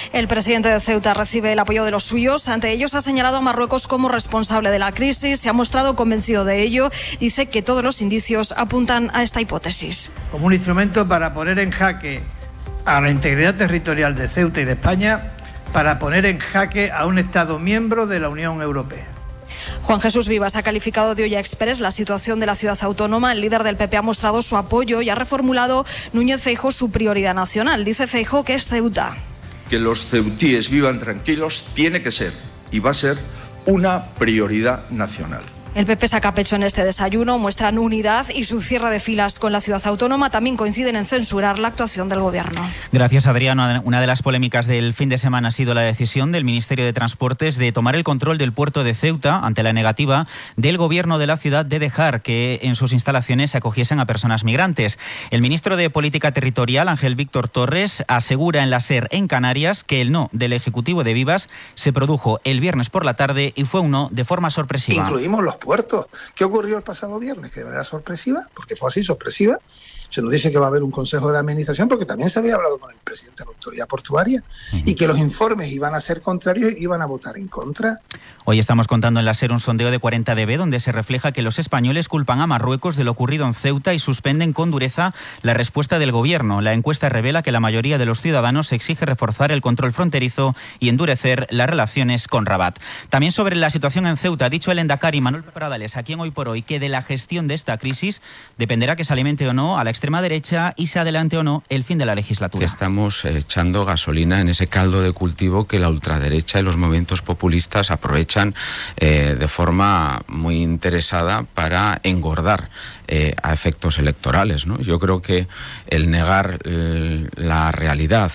El presidente de Ceuta recibe el apoyo de los suyos. Ante ellos ha señalado a Marruecos como responsable de la crisis. Se ha mostrado convencido de ello. Dice que todos los indicios apuntan a esta hipótesis. Como un instrumento para poner en jaque a la integridad territorial de Ceuta y de España, para poner en jaque a un Estado miembro de la Unión Europea. Juan Jesús Vivas ha calificado de olla express la situación de la ciudad autónoma. El líder del PP ha mostrado su apoyo y ha reformulado Núñez Feijóo su prioridad nacional. Dice Feijóo que es Ceuta. Que los ceutíes vivan tranquilos tiene que ser y va a ser una prioridad nacional. El PP saca pecho en este desayuno, muestran unidad y su cierre de filas con la ciudad autónoma. También coinciden en censurar la actuación del gobierno. Gracias, Adrián. Una de las polémicas del fin de semana ha sido la decisión del Ministerio de Transportes de tomar el control del puerto de Ceuta ante la negativa del gobierno de la ciudad de dejar que en sus instalaciones se acogiesen a personas migrantes. El ministro de Política Territorial, Ángel Víctor Torres, asegura en la SER en Canarias que el no del Ejecutivo de Vivas se produjo el viernes por la tarde y fue un no de forma sorpresiva. Incluimos los puertos. ¿Qué ocurrió el pasado viernes? Que de manera sorpresiva, porque fue así, sorpresiva, se nos dice que va a haber un consejo de administración, porque también se había hablado con el presidente de la autoridad portuaria, y que los informes iban a ser contrarios y iban a votar en contra. Hoy estamos contando en la SER un sondeo de 40DB donde se refleja que los españoles culpan a Marruecos de lo ocurrido en Ceuta y suspenden con dureza la respuesta del gobierno. La encuesta revela que la mayoría de los ciudadanos exige reforzar el control fronterizo y endurecer las relaciones con Rabat. También sobre la situación en Ceuta ha dicho el endacari Manuel Pradales aquí en Hoy por Hoy que de la gestión de esta crisis dependerá que se alimente o no a la extrema derecha y se adelante o no el fin de la legislatura. Estamos echando gasolina en ese caldo de cultivo que la ultraderecha y los movimientos populistas aprovechan de forma muy interesada para engordar a efectos electorales, ¿no? Yo creo que el negar la realidad,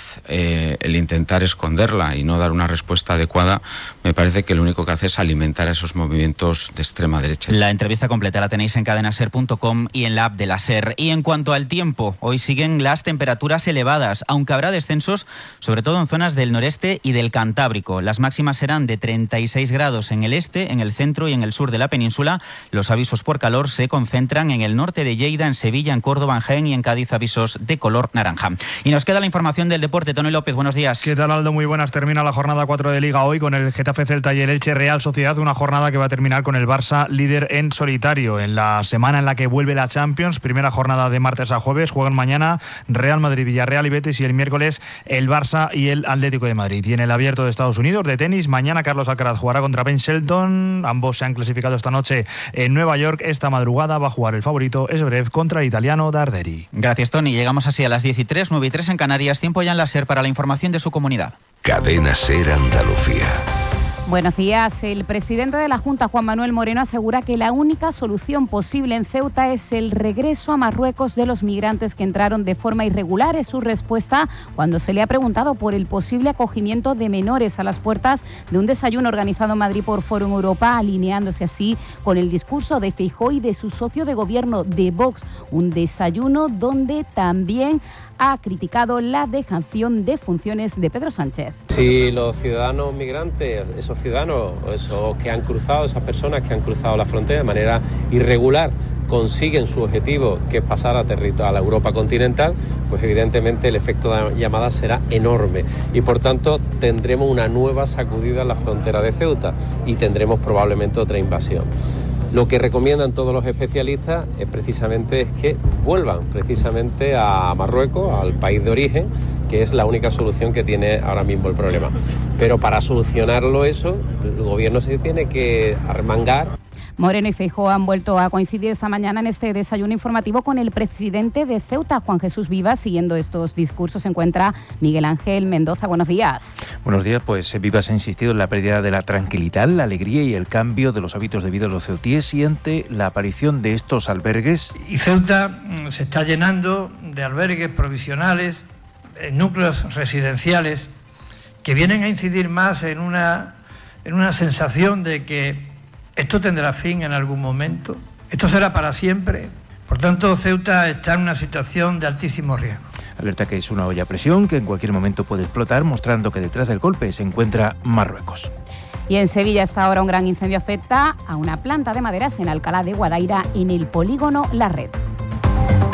el intentar esconderla y no dar una respuesta adecuada, me parece que lo único que hace es alimentar a esos movimientos de extrema derecha. La entrevista completa la tenéis en cadenaser.com y en la app de la SER. Y en cuanto al tiempo, hoy siguen las temperaturas elevadas, aunque habrá descensos, sobre todo en zonas del noreste y del Cantábrico. Las máximas serán de 36 grados en el este, en el centro y en el sur de la península. Los avisos por calor se concentran en el norte de Lleida, en Sevilla, en Córdoba, en Jaén y en Cádiz, avisos de color naranja. Y nos queda la información del deporte. Tony López, buenos días. ¿Qué tal, Aldo? Muy buenas. Termina la jornada 4 de Liga hoy con el Getafe Celta y el Elche Real Sociedad, una jornada que va a terminar con el Barça líder en solitario. En la semana en la que vuelve la Champions, primera jornada de martes a jueves, juegan mañana Real Madrid, Villarreal y Betis, y el miércoles el Barça y el Atlético de Madrid. Y en el Abierto de Estados Unidos de tenis, mañana Carlos Alcaraz jugará contra Ben Shelton. Ambos se han clasificado esta noche en Nueva York. Esta madrugada va a jugar el favorito Zverev contra el italiano Darderi. Gracias, Tony. Llegamos así a las 10:03, 9:03 en Canarias. Tiempo ya en la SER para la información de su comunidad. Cadena SER Andalucía. Buenos días. El presidente de la Junta, Juan Manuel Moreno, asegura que la única solución posible en Ceuta es el regreso a Marruecos de los migrantes que entraron de forma irregular. Es su respuesta cuando se le ha preguntado por el posible acogimiento de menores a las puertas de un desayuno organizado en Madrid por Fórum Europa, alineándose así con el discurso de Feijóo y de su socio de gobierno de Vox. Un desayuno donde también ha criticado la dejación de funciones de Pedro Sánchez. Si los ciudadanos migrantes, esos ciudadanos, esos que han cruzado, esas personas que han cruzado la frontera de manera irregular, consiguen su objetivo, que es pasar a la Europa continental, pues evidentemente el efecto de llamada será enorme y por tanto tendremos una nueva sacudida en la frontera de Ceuta y tendremos probablemente otra invasión. Lo que recomiendan todos los especialistas es precisamente que vuelvan precisamente a Marruecos, al país de origen, que es la única solución que tiene ahora mismo el problema. Pero para solucionarlo eso, el gobierno se tiene que arremangar. Moreno y Feijóo han vuelto a coincidir esta mañana en este desayuno informativo con el presidente de Ceuta, Juan Jesús Vivas. Siguiendo estos discursos se encuentra Miguel Ángel Mendoza. Buenos días. Buenos días. Pues Vivas ha insistido en la pérdida de la tranquilidad, la alegría y el cambio de los hábitos de vida de los ceutíes y ante la aparición de estos albergues. Y Ceuta se está llenando de albergues provisionales, núcleos residenciales, que vienen a incidir más en una sensación de que esto tendrá fin en algún momento, esto será para siempre. Por tanto, Ceuta está en una situación de altísimo riesgo. Alerta que es una olla a presión que en cualquier momento puede explotar, mostrando que detrás del golpe se encuentra Marruecos. Y en Sevilla hasta ahora un gran incendio afecta a una planta de maderas en Alcalá de Guadaira, en el polígono La Red.